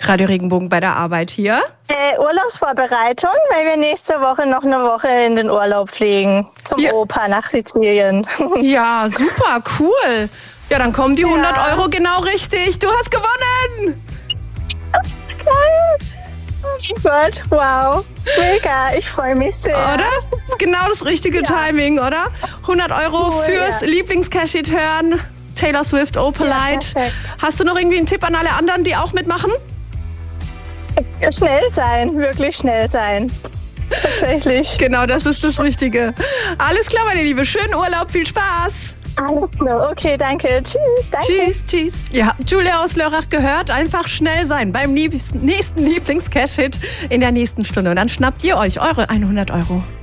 Radio Regenbogen bei der Arbeit hier? Urlaubsvorbereitung, weil wir nächste Woche noch eine Woche in den Urlaub fliegen. Zum Opa nach Sizilien. Ja, super, cool. Ja, dann kommen die 100 Euro genau richtig. Du hast gewonnen! Oh Gott, wow. Mega, ich freue mich sehr. Oder? Das ist genau das richtige Timing, oder? 100 Euro fürs Lieblings-Cash-It hören. Taylor Swift, Opalite. Hast du noch irgendwie einen Tipp an alle anderen, die auch mitmachen? Schnell sein, wirklich schnell sein. Tatsächlich. Genau, das ist das Richtige. Alles klar, meine Liebe. Schönen Urlaub, viel Spaß. Alles klar, okay, danke. Tschüss, danke. Tschüss. Ja, Julia aus Lörrach gehört, einfach schnell sein beim nächsten Lieblings-Cash-Hit in der nächsten Stunde. Und dann schnappt ihr euch eure 100 Euro.